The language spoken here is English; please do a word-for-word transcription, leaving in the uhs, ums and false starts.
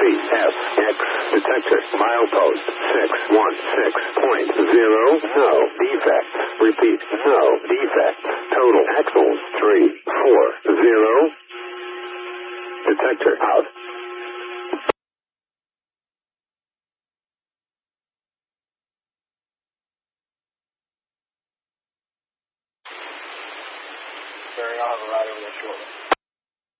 F, X, detector, milepost, six one six point zero, no defect. Repeat, no defect. Total axles, three four zero. Detector out. Barry, I'll have a ride over there shortly.